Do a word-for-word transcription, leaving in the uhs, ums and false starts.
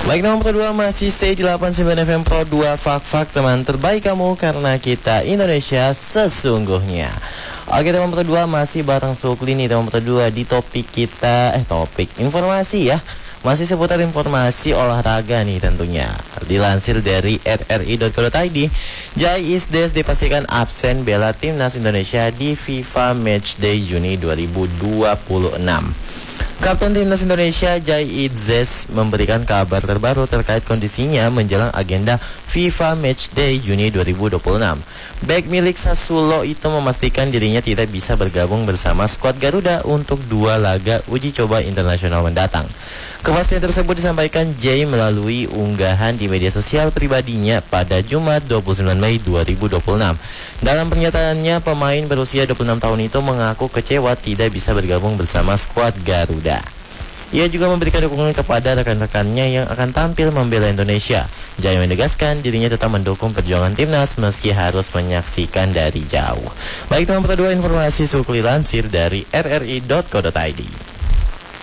Baik, nomor kedua masih stay di delapan puluh sembilan F M Pro dua Fak-Fak, teman terbaik kamu karena kita Indonesia sesungguhnya. Oke, teman kedua masih bareng Sukli nih, teman kedua di topik kita eh topik informasi ya. Masih seputar informasi olahraga nih tentunya. Dilansir dari r r i dot co dot i d, Jai Isdes dipastikan absen bela timnas Indonesia di FIFA Matchday Juni dua ribu dua puluh enam. Kapten Timnas Indonesia Jai Isdes memberikan kabar terbaru terkait kondisinya menjelang agenda FIFA Matchday Juni dua ribu dua puluh enam. Bek milik Sassuolo itu memastikan dirinya tidak bisa bergabung bersama skuad Garuda untuk dua laga uji coba internasional mendatang. Kepastian tersebut disampaikan Jai melalui unggahan di media sosial pribadinya pada Jumat dua puluh sembilan Mei dua ribu dua puluh enam. Dalam pernyataannya, pemain berusia dua puluh enam tahun itu mengaku kecewa tidak bisa bergabung bersama skuad Garuda. Ia juga memberikan dukungan kepada rekan-rekannya yang akan tampil membela Indonesia. Jai menegaskan dirinya tetap mendukung perjuangan timnas meski harus menyaksikan dari jauh. Baik, teman kedua informasi Sukli lansir dari r r i dot co dot i d.